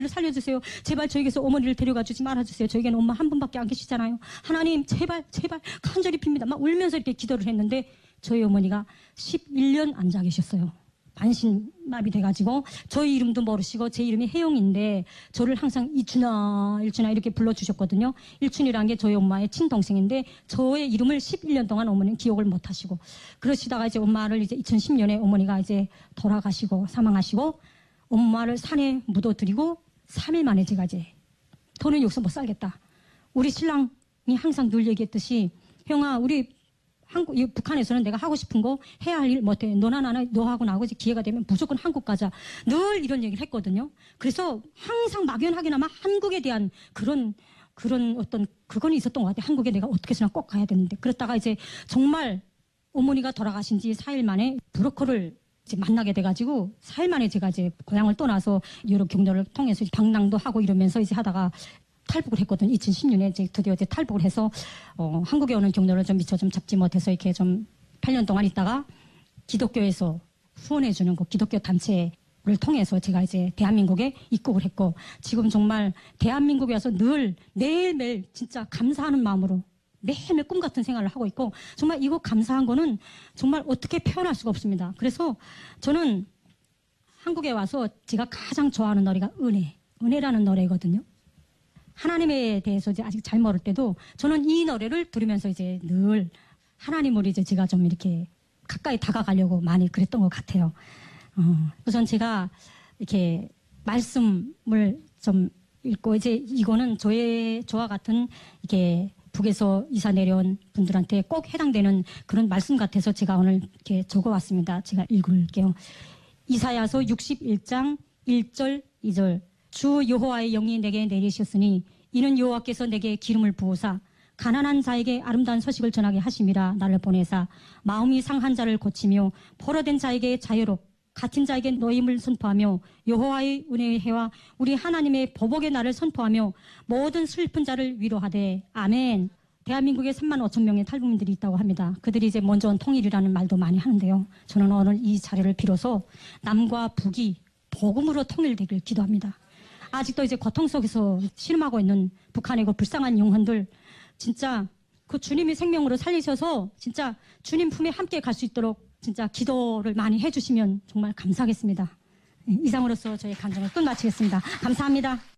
살려주세요. 제발 저에게서 어머니를 데려가 주지 말아주세요. 저에게는 엄마 한 분밖에 안 계시잖아요. 하나님 제발 간절히 빕니다. 막 울면서 이렇게 기도를 했는데 저희 어머니가 11년 앉아 계셨어요. 반신마비 돼가지고 저희 이름도 모르시고 제 이름이 혜영인데 저를 항상 일춘아 이렇게 불러주셨거든요. 일춘이라는 게 저희 엄마의 친동생인데 저의 이름을 11년 동안 어머니는 기억을 못하시고 그러시다가 이제 엄마를 이제 2010년에 어머니가 이제 돌아가시고 사망하시고 엄마를 산에 묻어드리고 3일 만에 제가 이제 더는 여기서 못 살겠다. 우리 신랑이 항상 늘 얘기했듯이 형아 우리 북한에서는 내가 하고 싶은 거 해야 할 일 못해. 너나 나나 너하고 나하고 이제 기회가 되면 무조건 한국 가자. 늘 이런 얘기를 했거든요. 그래서 항상 막연하게나마 한국에 대한 그런 어떤 그건 있었던 것 같아요. 한국에 내가 어떻게 해서나 꼭 가야 되는데. 그랬다가 이제 정말 어머니가 돌아가신 지 4일 만에 브로커를 이제 만나게 돼가지고 4일 만에 제가 이제 고향을 떠나서 여러 경로를 통해서 방랑도 하고 이러면서 이제 하다가 탈북을 했거든요. 2010년에 이제 드디어 이제 탈북을 해서 한국에 오는 경로를 좀 미처 좀 잡지 못해서 이렇게 좀 8년 동안 있다가 기독교에서 후원해주는 그 기독교 단체를 통해서 제가 이제 대한민국에 입국을 했고 지금 정말 대한민국에 와서 늘 매일매일 진짜 감사하는 마음으로 매일매일 꿈 같은 생활을 하고 있고 정말 이거 감사한 거는 정말 어떻게 표현할 수가 없습니다. 그래서 저는 한국에 와서 제가 가장 좋아하는 노래가 은혜라는 노래거든요. 하나님에 대해서 이제 아직 잘 모를 때도 저는 이 노래를 들으면서 이제 늘 하나님을 이제 제가 좀 이렇게 가까이 다가가려고 많이 그랬던 것 같아요. 우선 제가 이렇게 말씀을 좀 읽고 이제 이거는 저와 같은 이렇게 북에서 이사 내려온 분들한테 꼭 해당되는 그런 말씀 같아서 제가 오늘 이렇게 적어왔습니다. 제가 읽을게요. 이사야서 61장 1절 2절 주 여호와의 영이 내게 내리셨으니 이는 여호와께서 내게 기름을 부으사 가난한 자에게 아름다운 소식을 전하게 하심이라 나를 보내사 마음이 상한 자를 고치며 포로된 자에게 자유롭 갇힌 자에게 노임을 선포하며 여호와의 은혜의 해와 우리 하나님의 보복의 날을 선포하며 모든 슬픈 자를 위로하되 아멘. 대한민국에 3만 5천 명의 탈북민들이 있다고 합니다. 그들이 이제 먼저 온 통일이라는 말도 많이 하는데요. 저는 오늘 이 자리를 빌어서 남과 북이 복음으로 통일되길 기도합니다. 아직도 이제 고통 속에서 신음하고 있는 북한의 그 불쌍한 영혼들 진짜 그 주님이 생명으로 살리셔서 진짜 주님 품에 함께 갈 수 있도록 진짜 기도를 많이 해주시면 정말 감사하겠습니다. 이상으로서 저의 감정을 끝마치겠습니다. 감사합니다.